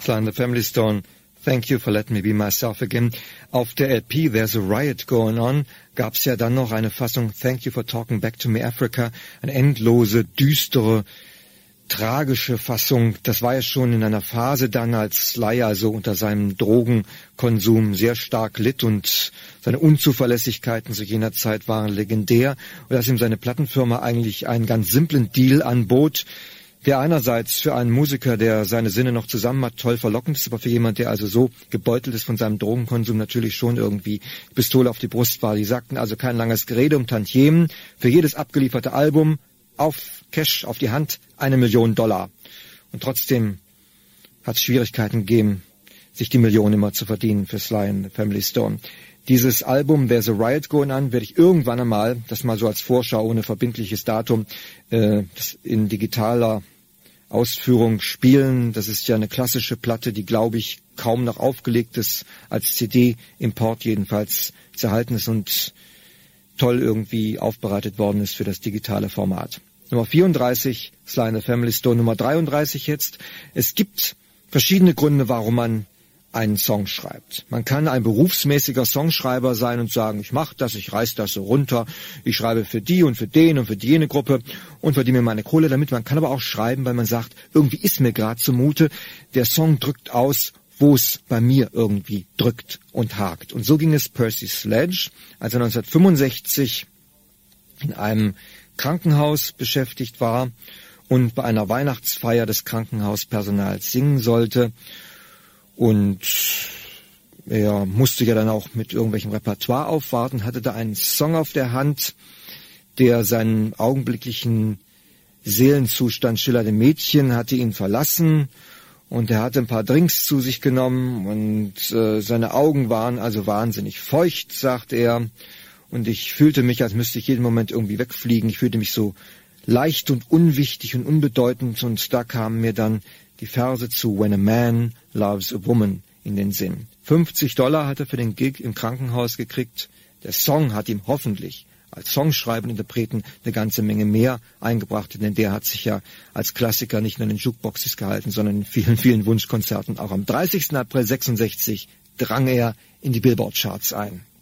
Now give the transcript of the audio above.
Sly and the Family Stone, Thank You for Letting Me Be Myself Again. Auf der LP There's a Riot Going On gab es ja dann noch eine Fassung Thank You for Talking Back to Me Africa, eine endlose, düstere, tragische Fassung. Das war ja schon in einer Phase dann, als Sly also unter seinem Drogenkonsum sehr stark litt und seine Unzuverlässigkeiten zu jener Zeit waren legendär und dass ihm seine Plattenfirma eigentlich einen ganz simplen Deal anbot, der einerseits für einen Musiker, der seine Sinne noch zusammen hat, toll verlockend ist, aber für jemand, der also so gebeutelt ist von seinem Drogenkonsum, natürlich schon irgendwie Pistole auf die Brust war. Die sagten also kein langes Gerede um Tantiemen, für jedes abgelieferte Album auf Cash, auf die Hand, $1 Million. Und trotzdem hat es Schwierigkeiten gegeben, sich die Millionen immer zu verdienen für Sly and the Family Stone. Dieses Album There's a Riot Going On werde ich irgendwann einmal, das mal so als Vorschau ohne verbindliches Datum, in digitaler Ausführung spielen. Das ist ja eine klassische Platte, die, glaube ich, kaum noch aufgelegt ist, als CD-Import jedenfalls zu erhalten ist und toll irgendwie aufbereitet worden ist für das digitale Format. Nummer 34, Sly and the Family Stone. Nummer 33 jetzt. Es gibt verschiedene Gründe, warum man einen Song schreibt. Man kann ein berufsmäßiger Songschreiber sein und sagen, ich mache das, ich reiß das so runter, ich schreibe für die und für den und für jene Gruppe und verdiene mir meine Kohle damit. Man kann aber auch schreiben, weil man sagt, irgendwie ist mir gerade zumute, der Song drückt aus, wo es bei mir irgendwie drückt und hakt. Und so ging es Percy Sledge, als er 1965 in einem Krankenhaus beschäftigt war und bei einer Weihnachtsfeier des Krankenhauspersonals singen sollte. Und er musste ja dann auch mit irgendwelchem Repertoire aufwarten, hatte da einen Song auf der Hand, der seinen augenblicklichen Seelenzustand schillernde Mädchen hatte ihn verlassen und er hatte ein paar Drinks zu sich genommen und seine Augen waren also wahnsinnig feucht, sagt er. Und ich fühlte mich, als müsste ich jeden Moment irgendwie wegfliegen. Ich fühlte mich so leicht und unwichtig und unbedeutend. Und da kamen mir dann die Verse zu When a Man Loves a Woman in den Sinn. $50 hat er für den Gig im Krankenhaus gekriegt. Der Song hat ihm hoffentlich als Songschreiber und Interpreten eine ganze Menge mehr eingebracht, denn der hat sich ja als Klassiker nicht nur in den Jukeboxes gehalten, sondern in vielen, vielen Wunschkonzerten. Auch am 30. April 66 drang er in die Billboard-Charts ein.